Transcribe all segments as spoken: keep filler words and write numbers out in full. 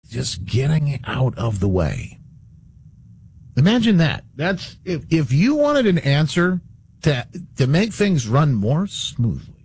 just getting out of the way. Imagine that. That's if, if you wanted an answer to to make things run more smoothly,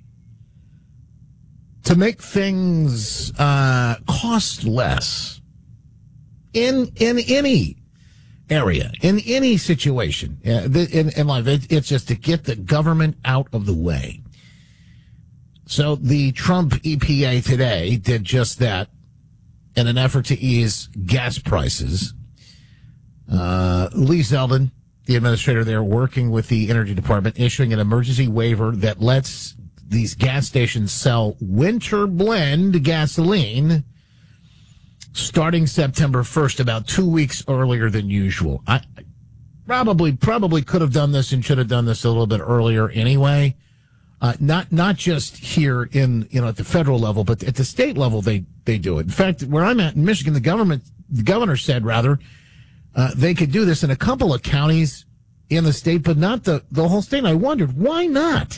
to make things uh, cost less in in any area, in any situation uh, in, in life, it, it's just to get the government out of the way. So the Trump E P A today did just that in an effort to ease gas prices. Uh, Lee Zeldin, the administrator there, working with the Energy Department, issuing an emergency waiver that lets these gas stations sell winter blend gasoline starting September first, about two weeks earlier than usual. I probably probably could have done this and should have done this a little bit earlier anyway. Uh, not not just here in you know at the federal level, but at the state level they they do it. In fact, where I'm at in Michigan, the government the governor said rather uh, they could do this in a couple of counties in the state, but not the the whole state. And I wondered why not.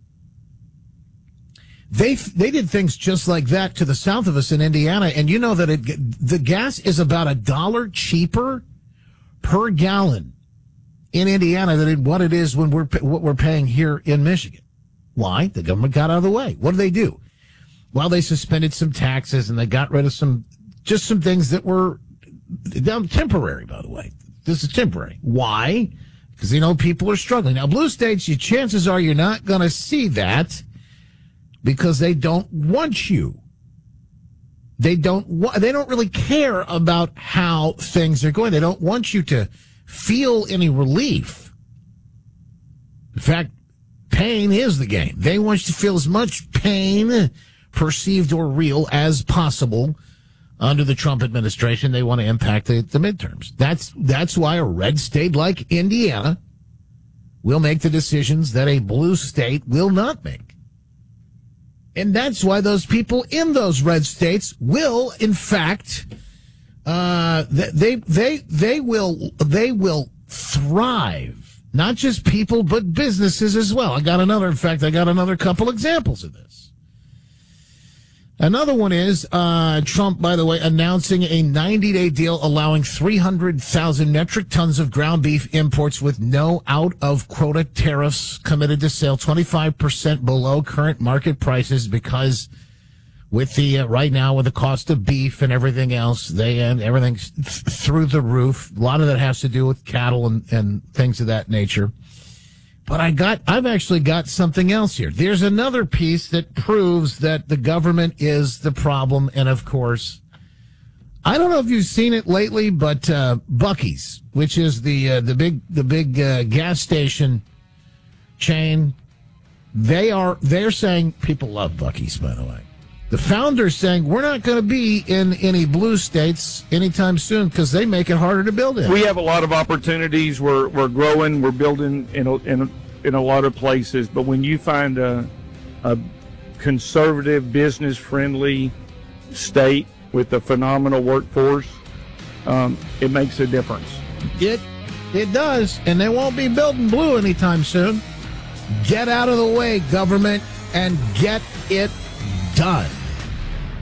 They they did things just like that to the south of us in Indiana, and you know that it, the gas is about a dollar cheaper per gallon in Indiana than it, what it is when we're what we're paying here in Michigan. Why? The government got out of the way. What did they do? Well, they suspended some taxes and they got rid of some just some things that were temporary. By the way, this is temporary. Why? Because you know people are struggling now. Blue states, your chances are you're not going to see that. Because they don't want you. They don't wa- they don't really care about how things are going. They don't want you to feel any relief. In fact, pain is the game. They want you to feel as much pain, perceived or real, as possible under the Trump administration. They want to impact the, the midterms. That's that's why a red state like Indiana will make the decisions that a blue state will not make. And that's why those people in those red states will, in fact, uh, they, they, they will, they will thrive. Not just people, but businesses as well. I got another, in fact, I got another couple examples of this. Another one is, uh, Trump, by the way, announcing a ninety-day deal allowing three hundred thousand metric tons of ground beef imports with no out-of-quota tariffs, committed to sale twenty-five percent below current market prices because with the, uh, right now, with the cost of beef and everything else, they, and everything's th- through the roof. A lot of that has to do with cattle and, and things of that nature. But I got, I've actually got something else here. There's another piece that proves that the government is the problem. And of course, I don't know if you've seen it lately, but, uh, Buc-ee's, which is the, uh, the big, the big, uh, gas station chain. They are, they're saying people love Buc-ee's, by the way. The founder's saying we're not going to be in any blue states anytime soon because they make it harder to build in. We have a lot of opportunities. We're we're growing. We're building in a, in a, in a lot of places. But when you find a, a conservative, business-friendly state with a phenomenal workforce, um, it makes a difference. It it does, and they won't be building blue anytime soon. Get out of the way, government, and get it done.